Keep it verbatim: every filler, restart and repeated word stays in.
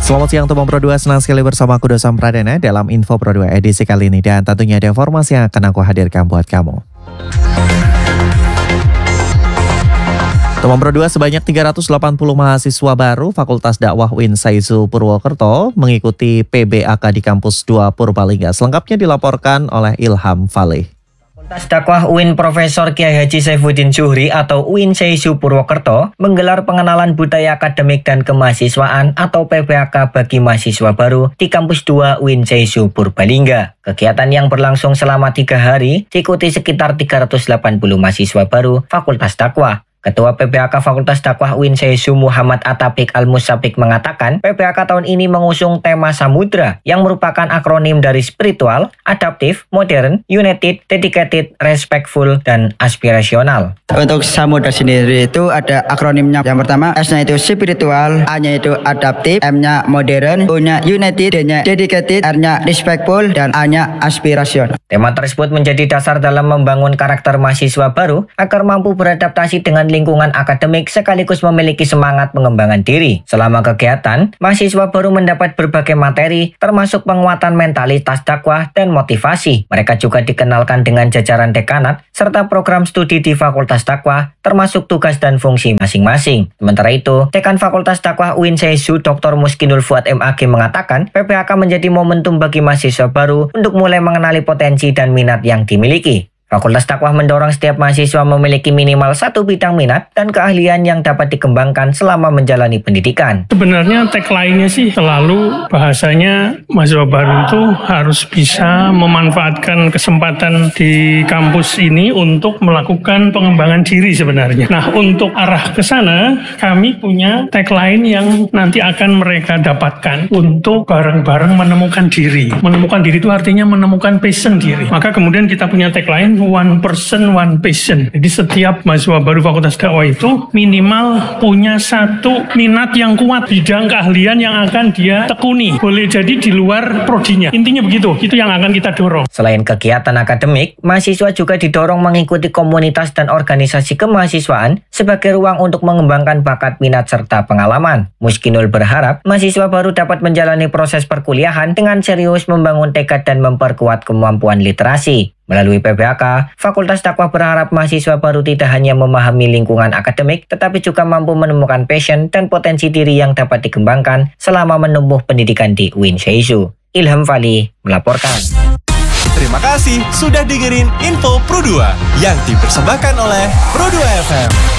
Selamat siang teman Pro dua, senang sekali bersama aku Dosam Pradana dalam Info Pro dua edisi kali ini. Dan tentunya ada informasi yang akan aku hadirkan buat kamu. Teman Pro dua, sebanyak tiga ratus delapan puluh mahasiswa baru Fakultas Dakwah U I N Saizu Purwokerto mengikuti P B A K di Kampus dua Purbalingga. Selengkapnya dilaporkan oleh Ilham Falih. Fakultas Dakwah U I N Profesor Kiai Haji Saifuddin Zuhri atau U I N Saizu Purwokerto menggelar pengenalan budaya akademik dan kemahasiswaan atau P B A K bagi mahasiswa baru di Kampus dua U I N Saizu Purbalingga. Kegiatan yang berlangsung selama tiga hari diikuti sekitar tiga ratus delapan puluh mahasiswa baru Fakultas Dakwah. Ketua P B A K Fakultas Dakwah U I N Saizu Muhammad Atabik Al-Musabik mengatakan P B A K tahun ini mengusung tema Samudra yang merupakan akronim dari spiritual, adaptif, modern, united, dedicated, respectful, dan aspirasional. Untuk Samudra sendiri itu ada akronimnya. Yang pertama S-nya itu spiritual, A-nya itu adaptif, M-nya modern, U-nya united, D-nya dedicated, R-nya respectful, dan A-nya aspirasional. Tema tersebut menjadi dasar dalam membangun karakter mahasiswa baru agar mampu beradaptasi dengan lingkungan akademik sekaligus memiliki semangat pengembangan diri. Selama kegiatan, mahasiswa baru mendapat berbagai materi termasuk penguatan mentalitas dakwah dan motivasi. Mereka juga dikenalkan dengan jajaran dekanat serta program studi di Fakultas Dakwah termasuk tugas dan fungsi masing-masing. Sementara itu, Dekan Fakultas Dakwah U I N Saizu Doktor Muskinul Fuad M A G mengatakan P B A K menjadi momentum bagi mahasiswa baru untuk mulai mengenali potensi dan minat yang dimiliki. Fakultas Dakwah mendorong setiap mahasiswa memiliki minimal satu bidang minat dan keahlian yang dapat dikembangkan selama menjalani pendidikan. Sebenarnya tagline-nya sih selalu bahasanya mahasiswa baru itu harus bisa memanfaatkan kesempatan di kampus ini untuk melakukan pengembangan diri sebenarnya. Nah, untuk arah ke sana kami punya tagline yang nanti akan mereka dapatkan untuk bareng-bareng menemukan diri. Menemukan diri itu artinya menemukan passion diri. Maka kemudian kita punya tagline one person, one passion. Jadi setiap mahasiswa baru Fakultas Dakwah itu minimal punya satu minat yang kuat, bidang keahlian yang akan dia tekuni. Boleh jadi di luar prodinya. Intinya begitu, itu yang akan kita dorong. Selain kegiatan akademik, mahasiswa juga didorong mengikuti komunitas dan organisasi kemahasiswaan sebagai ruang untuk mengembangkan bakat, minat, serta pengalaman. Muskinul berharap mahasiswa baru dapat menjalani proses perkuliahan dengan serius, membangun tekad dan memperkuat kemampuan literasi. Melalui P B A K, Fakultas Dakwah berharap mahasiswa baru tidak hanya memahami lingkungan akademik, tetapi juga mampu menemukan passion dan potensi diri yang dapat dikembangkan selama menempuh pendidikan di U I N Saizu. Ilham Falih melaporkan. Terima kasih sudah dengerin Info Pro dua yang dipersembahkan oleh Pro dua F M.